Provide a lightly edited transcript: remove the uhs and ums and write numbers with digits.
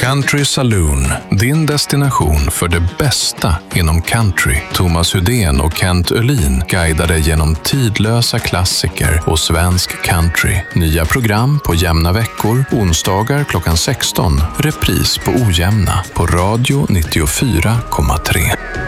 Country Saloon, din destination för det bästa inom country. Thomas Hudén och Kent Öhlin guidar dig genom tidlösa klassiker och svensk country. Nya program på jämna veckor, onsdagar klockan 16. Repris på ojämna på Radio 94,3.